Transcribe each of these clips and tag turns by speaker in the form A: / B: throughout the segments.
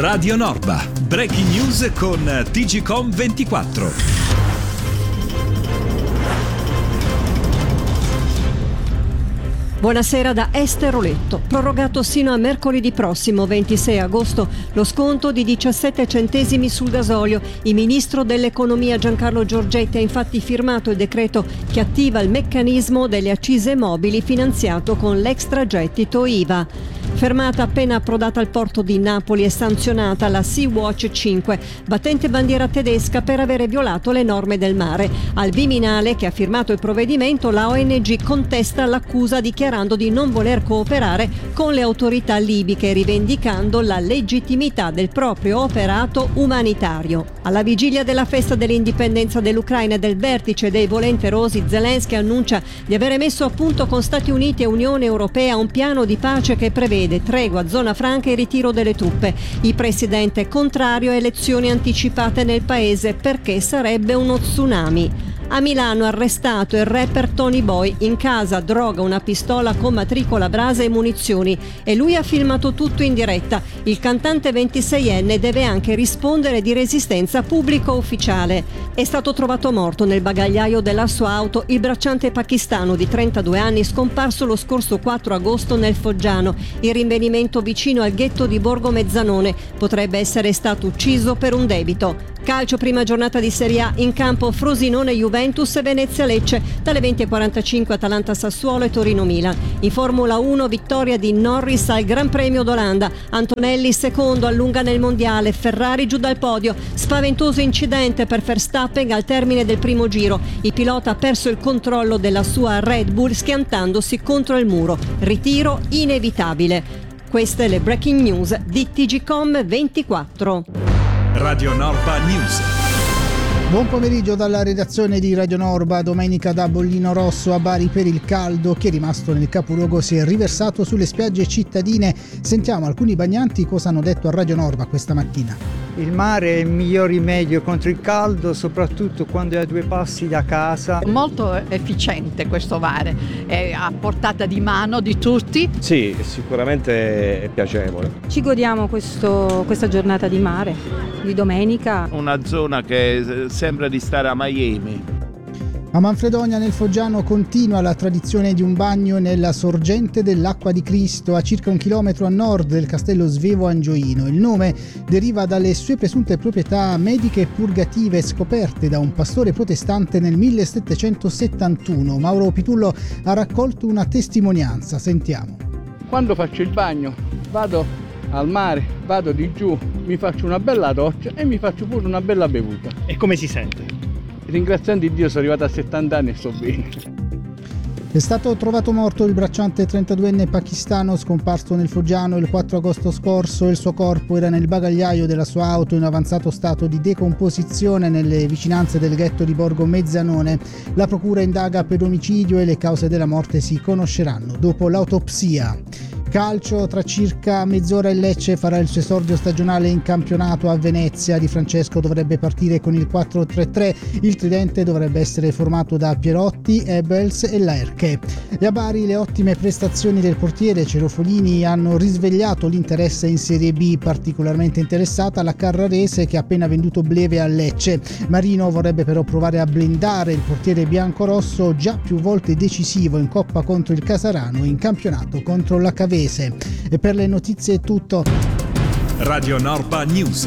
A: Radio Norba, breaking news con TGcom 24.
B: Buonasera da Esther Oletto. Prorogato sino a mercoledì prossimo, 26 agosto, lo sconto di 17 centesimi sul gasolio. Il ministro dell'economia Giancarlo Giorgetti ha infatti firmato il decreto che attiva il meccanismo delle accise mobili finanziato con l'extragettito IVA. Fermata appena approdata al porto di Napoli e sanzionata la Sea-Watch 5, battente bandiera tedesca per avere violato le norme del mare. Al Viminale, che ha firmato il provvedimento, la ONG contesta l'accusa dichiarando di non voler cooperare con le autorità libiche, rivendicando la legittimità del proprio operato umanitario. Alla vigilia della festa dell'indipendenza dell'Ucraina e del vertice dei volenterosi, Zelensky annuncia di avere messo a punto con Stati Uniti e Unione Europea un piano di pace che prevede tregua, zona franca e ritiro delle truppe. Il presidente è contrario a elezioni anticipate nel paese perché sarebbe uno tsunami. A Milano arrestato il rapper Tony Boy, in casa droga, una pistola con matricola, brasa e munizioni, e lui ha filmato tutto in diretta. Il cantante 26enne deve anche rispondere di resistenza pubblico ufficiale. È stato trovato morto nel bagagliaio della sua auto il bracciante pakistano di 32 anni scomparso lo scorso 4 agosto nel Foggiano. Il rinvenimento vicino al ghetto di Borgo Mezzanone, potrebbe essere stato ucciso per un debito. Calcio, prima giornata di Serie A, in campo Frosinone Juventus e Venezia Lecce, dalle 20:45 Atalanta Sassuolo e Torino Milan. In Formula 1 vittoria di Norris al Gran Premio d'Olanda, Antonelli secondo, allunga nel mondiale, Ferrari giù dal podio, spaventoso incidente per Verstappen al termine del primo giro, il pilota ha perso il controllo della sua Red Bull schiantandosi contro il muro, ritiro inevitabile. Queste le breaking news di TGcom 24.
A: Radio Norba News.
C: Buon pomeriggio dalla redazione di Radio Norba. Domenica da bollino rosso a Bari per il caldo che, rimasto nel capoluogo, si è riversato sulle spiagge cittadine. Sentiamo alcuni bagnanti cosa hanno detto a Radio Norba questa mattina.
D: Il mare è il miglior rimedio contro il caldo, soprattutto quando è a 2 passi da casa.
E: Molto efficiente questo mare, è a portata di mano di tutti.
F: Sì, sicuramente è piacevole.
G: Ci godiamo questa giornata di mare, di domenica.
H: Una zona che sembra di stare a Miami.
C: A Manfredonia nel Foggiano continua la tradizione di un bagno nella sorgente dell'Acqua di Cristo, a circa 1 chilometro a nord del castello Svevo Angioino. Il nome deriva dalle sue presunte proprietà mediche e purgative scoperte da un pastore protestante nel 1771. Mauro Pitullo ha raccolto una testimonianza, sentiamo.
I: Quando faccio il bagno vado al mare, vado di giù, mi faccio una bella doccia e mi faccio pure una bella bevuta.
J: E come si sente?
I: Ringraziando Dio sono arrivato a 70 anni e sto bene.
C: È stato trovato morto il bracciante 32enne pakistano scomparso nel Foggiano il 4 agosto scorso. Il suo corpo era nel bagagliaio della sua auto in avanzato stato di decomposizione nelle vicinanze del ghetto di Borgo Mezzanone. La procura indaga per omicidio e le cause della morte si conosceranno dopo l'autopsia. Calcio, tra circa mezz'ora il Lecce farà il suo esordio stagionale in campionato a Venezia. Di Francesco dovrebbe partire con il 4-3-3, il tridente dovrebbe essere formato da Pierotti, Ebels e Laerche. E a Bari le ottime prestazioni del portiere Cerofolini hanno risvegliato l'interesse in Serie B, particolarmente interessata la Carrarese che ha appena venduto Bleve al Lecce. Marino vorrebbe però provare a blindare il portiere biancorosso, già più volte decisivo in Coppa contro il Casarano e in campionato contro la Cavese. E per le notizie è tutto.
A: Radio Norba News.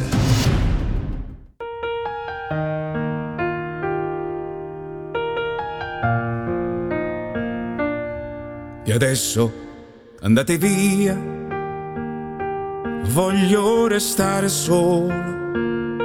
K: E adesso andate via, voglio restare solo